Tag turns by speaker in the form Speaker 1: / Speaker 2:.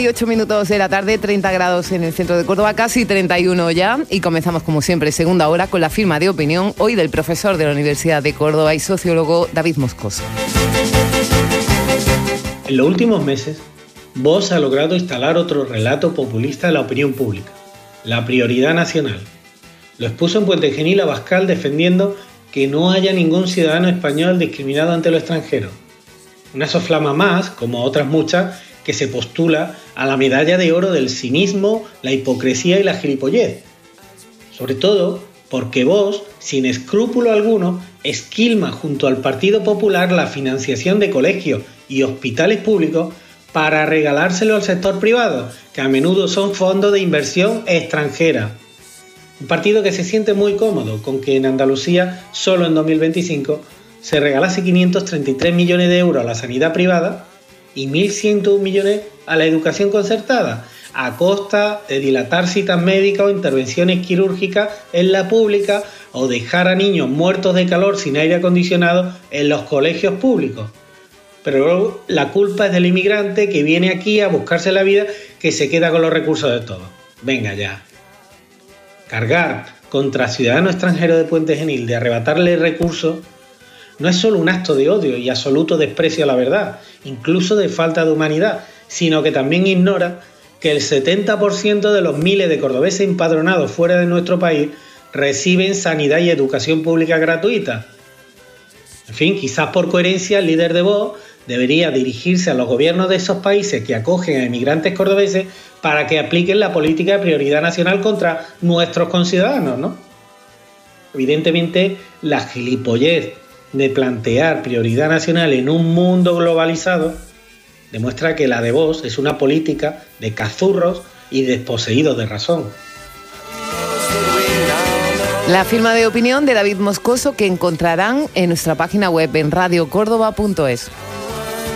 Speaker 1: 8 minutos de la tarde, 30 grados en el centro de Córdoba, casi 31 ya. Y comenzamos, como siempre, segunda hora con la firma de opinión, hoy del profesor de la Universidad de Córdoba y sociólogo David Moscoso.
Speaker 2: En los últimos meses, Vox ha logrado instalar otro relato populista en la opinión pública, la prioridad nacional. Lo expuso en Puente Genil Abascal defendiendo que no haya ningún ciudadano español discriminado ante lo extranjero. Una soflama más, como otras muchas, que se postula a la medalla de oro del cinismo, la hipocresía y la gilipollez. Sobre todo porque Vox, sin escrúpulo alguno, esquilma junto al Partido Popular la financiación de colegios y hospitales públicos para regalárselo al sector privado, que a menudo son fondos de inversión extranjera. Un partido que se siente muy cómodo con que en Andalucía, solo en 2025, se regalase 533 millones de euros a la sanidad privada y 1.101 millones a la educación concertada, a costa de dilatar citas médicas o intervenciones quirúrgicas en la pública o dejar a niños muertos de calor sin aire acondicionado en los colegios públicos. Pero luego la culpa es del inmigrante que viene aquí a buscarse la vida, que se queda con los recursos de todos. Venga ya. Cargar contra ciudadanos extranjeros de Puente Genil de arrebatarle recursos no es solo un acto de odio y absoluto desprecio a la verdad, incluso de falta de humanidad, sino que también ignora que el 70% de los miles de cordobeses empadronados fuera de nuestro país reciben sanidad y educación pública gratuita. En fin, quizás por coherencia el líder de Vox debería dirigirse a los gobiernos de esos países que acogen a inmigrantes cordobeses para que apliquen la política de prioridad nacional contra nuestros conciudadanos, ¿no? Evidentemente, la gilipollez de plantear prioridad nacional en un mundo globalizado demuestra que la de Vox es una política de cazurros y desposeídos de razón.
Speaker 1: La firma de opinión de David Moscoso, que encontrarán en nuestra página web en radiocórdoba.es.